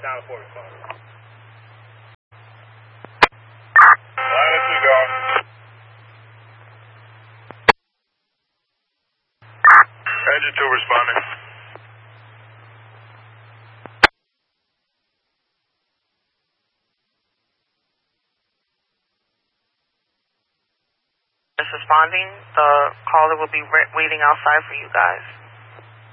Down 4 responding. Line 2 gone. Engine 2 responding. Responding. The caller will be waiting outside for you guys.